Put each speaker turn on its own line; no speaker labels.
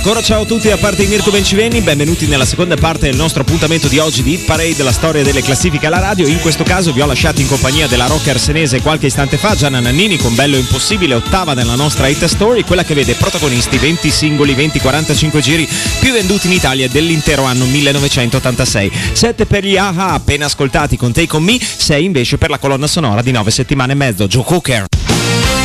Ancora ciao a tutti da parte di Mirko Benciveni, benvenuti nella seconda parte del nostro appuntamento di oggi di Hit Parade, la storia delle classifiche alla radio. In questo caso vi ho lasciati in compagnia della rocker arsenese qualche istante fa, Gianna Nannini con Bello Impossibile, ottava nella nostra Hit Story, quella che vede protagonisti 20 singoli, 20-45 giri più venduti in Italia dell'intero anno 1986. 7 per gli AHA appena ascoltati con Take On Me, 6 invece per la colonna sonora di 9 settimane e mezzo, Joe Cocker.